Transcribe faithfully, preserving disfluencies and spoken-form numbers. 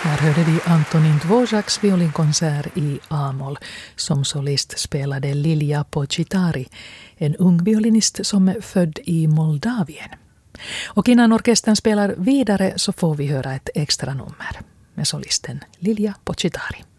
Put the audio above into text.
Här hörde vi Antonin Dvořáks violinkonsert i A-moll. Som solist spelade Lilja Počitari, en ung violinist som är född i Moldavien. Och innan orkestern spelar vidare så får vi höra ett extra nummer med solisten Lilja Počitari.